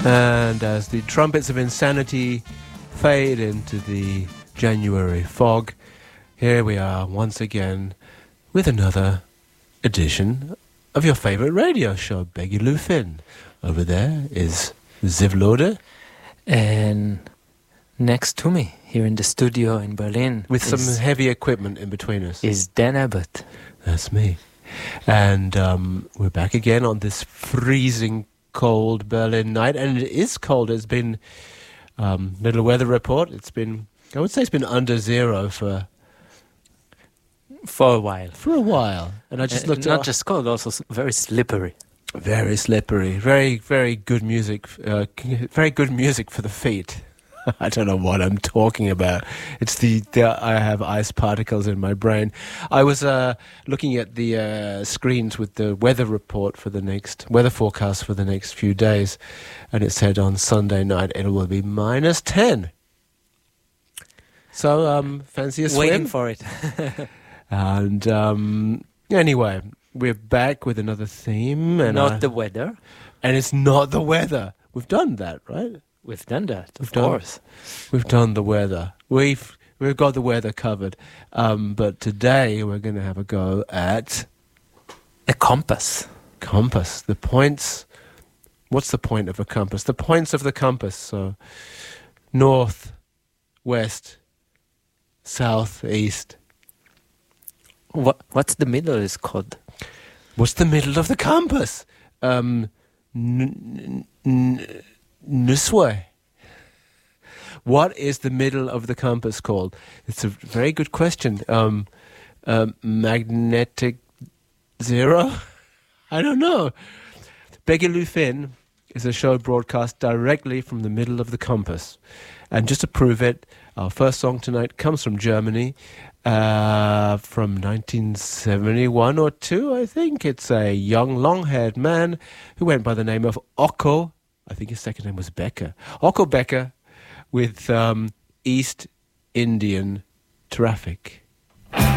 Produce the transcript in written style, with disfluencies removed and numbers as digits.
And as the trumpets of insanity fade into the January fog, here we are once again with another edition of your favourite radio show, Beggy Lou Finn. Over there is Ziv Lode. And next to me, here in the studio in Berlin, with some heavy equipment in between us, is Dan Abbott. That's me. And we're back again on this freezing cold Berlin night, and it is cold. It's been little weather report. It's been, I would say, it's been under zero for a while. For a while, and I just looked. Not just cold, also very slippery. Very slippery. Very, very good music. Very good music for the feet. I don't know what I'm talking about. It's I have ice particles in my brain. I was looking at the screens with the weather report for the next weather forecast for the next few days, and it said on Sunday night it will be -10. So fancy a swim? Waiting for it. And anyway, we're back with another theme, and not the weather. And it's not the weather. We've done that, right? We've done that, of course. We've done the weather. We've got the weather covered. But today we're going to have a go at a compass. Compass. The points. What's the point of a compass? The points of the compass. So north, west, south, east. What's the middle is called? What's the middle of the compass? Nuswe. What is the middle of the compass called? It's a very good question. Magnetic zero? I don't know. Beggy Lou Finn is a show broadcast directly from the middle of the compass. And just to prove it, our first song tonight comes from Germany, from 1971 or 2, I think. It's a young, long-haired man who went by the name of Ocko. I think his second name was Becker. Ocko Becker with East Indian Traffic.